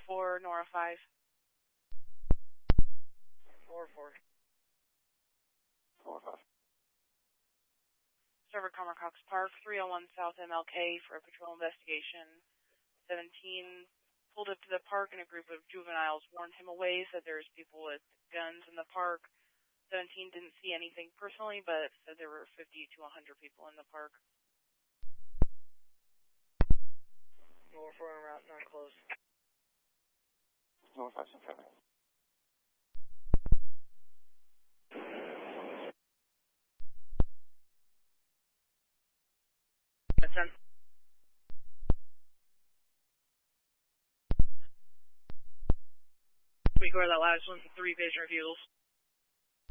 404, Nora 5. 404. 405. Server Commer Cox Park, 301 South MLK for a patrol investigation. 17 pulled up to the park and a group of juveniles warned him away, said there was people with guns in the park. 17 didn't see anything personally, but said there were 50 to 100 people in the park. 404 en route, not close. 405, some traffic. That's 10. We go to that last one, 3 vision refusals.